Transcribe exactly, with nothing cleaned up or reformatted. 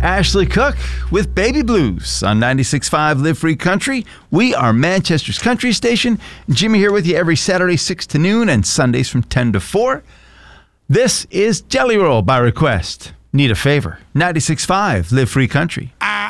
Ashley Cook with Baby Blues on ninety-six point five Live Free Country. We are Manchester's country station. Jimmy here with you every Saturday six to noon and Sundays from ten to four. This is Jelly Roll by request. Need a favor. ninety-six point five Live Free Country.